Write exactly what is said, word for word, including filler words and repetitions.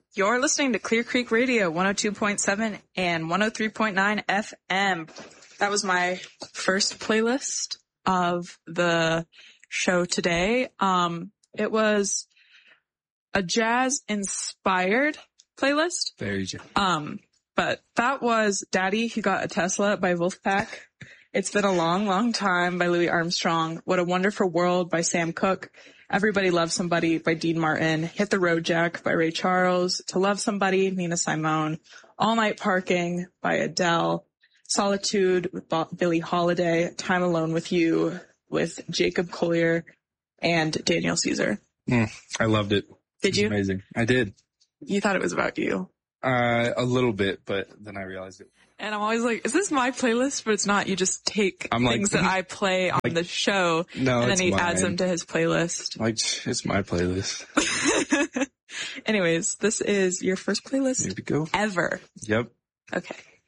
You're listening to Clear Creek Radio, one oh two point seven and one oh three point nine F M. That was my first playlist of the show today. Um, it was a jazz-inspired playlist. Very jazz. Um, but that was Daddy Who Got a Tesla by Wolfpack. It's Been a Long, Long Time by Louis Armstrong. What a Wonderful World by Sam Cooke. Everybody Loves Somebody by Dean Martin. Hit the Road Jack by Ray Charles. To Love Somebody, Nina Simone. All Night Parking by Adele. Solitude with Bo- Billie Holiday. Time Alone with You with Jacob Collier and Daniel Caesar. Mm, I loved it. Did you? Amazing. I did. You thought it was about you. Uh, a little bit, but then I realized it. And I'm always like, is this my playlist? But it's not. You just take I'm things like, that I play on like, the show, no, and then it's he mine. adds them to his playlist. Like, it's my playlist. Anyways, this is your first playlist Here we go. ever. Yep. Okay.